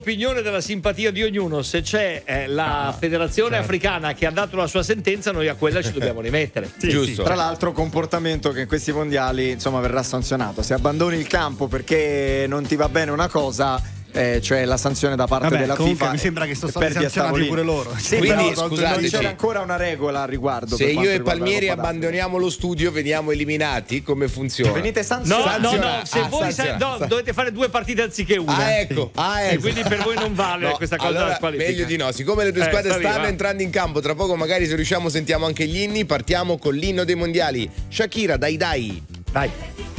Opinione della simpatia di ognuno. Se c'è la federazione africana che ha dato la sua sentenza, noi a quella ci dobbiamo rimettere. Giusto. Tra l'altro comportamento che in questi mondiali insomma verrà sanzionato. Se abbandoni il campo perché non ti va bene una cosa, cioè la sanzione da parte della comunque FIFA, mi sembra che sono e stati perdi a sanzionati tavolino. pure loro. Sì, Quindi, però scusateci, non c'era ancora una regola al riguardo. Se per io quanto e riguarda la Palmieri Coppa d'Africa. abbandoniamo lo studio, veniamo eliminati? Come funziona? Venite No, sanzionati. no, se voi dovete fare 2 partite anziché una. Ah, ecco. E quindi per voi non vale No, questa cosa allora, della squalifica. meglio di no. Siccome le due squadre sta stanno viva. entrando in campo, tra poco magari se riusciamo sentiamo anche gli inni. Partiamo con l'inno dei mondiali. Shakira, dai dai. Dai.